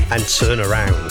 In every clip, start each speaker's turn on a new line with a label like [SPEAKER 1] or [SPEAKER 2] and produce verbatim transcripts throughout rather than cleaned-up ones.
[SPEAKER 1] and Turn Around.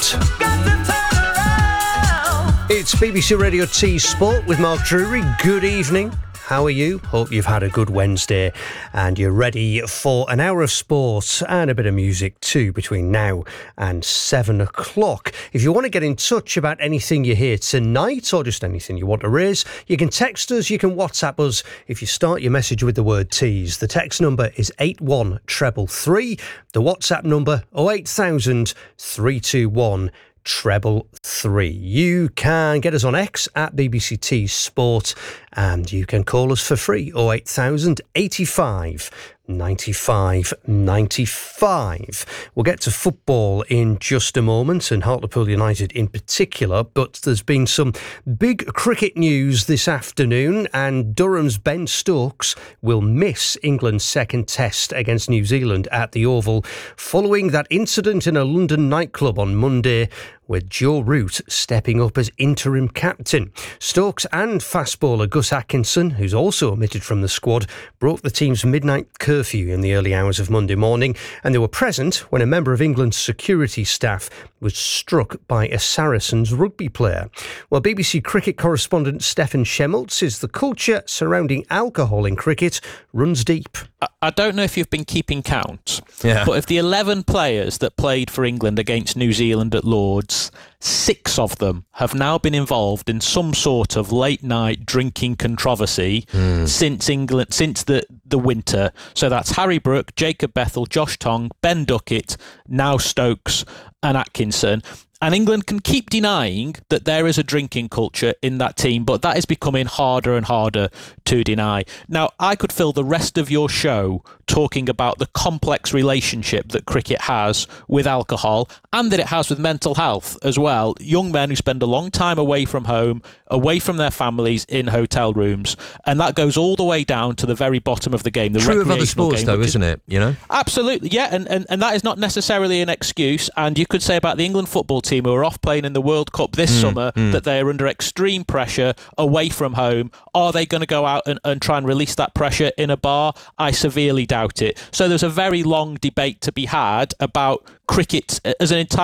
[SPEAKER 1] It's B B C Radio T Sport with Mark Drury. Good evening. How are you? Hope you've had a good Wednesday and you're ready for an hour of sport and a bit of music too between now and seven o'clock. If you want to get in touch about anything you hear tonight or just anything you want to raise, you can text us, you can WhatsApp us. If you start your message with the word tease, the text number is eight one three three. The WhatsApp number oh eight thousand, three two one, treble three. You can get us on X at B B C T Sport and you can call us for free oh eight thousand, eighty-five, ninety-five, ninety-five. We'll get to football in just a moment and Hartlepool United in particular, but there's been some big cricket news this afternoon and Durham's Ben Stokes will miss England's second test against New Zealand at the Oval following that incident in a London nightclub on Monday with Joe Root stepping up as interim captain. Stokes and fast bowler Gus Atkinson, who's also omitted from the squad, broke the team's midnight curfew in the early hours of Monday morning, and they were present when a member of England's security staff was struck by a Saracens rugby player. Well, B B C cricket correspondent Stefan Schemmelt says the culture surrounding alcohol in cricket runs deep.
[SPEAKER 2] I don't know if you've been keeping count,
[SPEAKER 3] yeah.
[SPEAKER 2] but of the eleven players that played for England against New Zealand at Lord's, six of them have now been involved in some sort of late-night drinking controversy mm. since England, since the, the winter. So that's Harry Brook, Jacob Bethel, Josh Tong, Ben Duckett, now Stokes and Atkinson. And England can keep denying that there is a drinking culture in that team, but that is becoming harder and harder to deny. Now, I could fill the rest of your show talking about the complex relationship that cricket has with alcohol and that it has with mental health as well. Young men who spend a long time away from home, away from their families in hotel rooms, and that goes all the way down to the very bottom of the game. The
[SPEAKER 3] True of other sports,
[SPEAKER 2] game,
[SPEAKER 3] though, isn't
[SPEAKER 2] is,
[SPEAKER 3] it? You know,
[SPEAKER 2] absolutely, yeah, and, and and that is not necessarily an excuse. And you could say about the England football team who are off playing in the World Cup this mm, summer mm. that they are under extreme pressure away from home. Are they going to go out and, and try and release that pressure in a bar? I severely doubt it. So there's a very long debate to be had about cricket as an entire